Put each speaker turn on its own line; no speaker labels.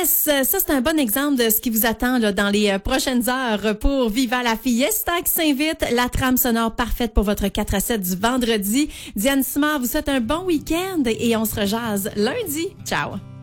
Yes, ça c'est un bon exemple de ce qui vous attend là, dans les prochaines heures pour Viva la Fiesta qui s'invite, la trame sonore parfaite pour votre 4 à 7 du vendredi. Diane Simard vous souhaite un bon week-end et on se rejase lundi. Ciao!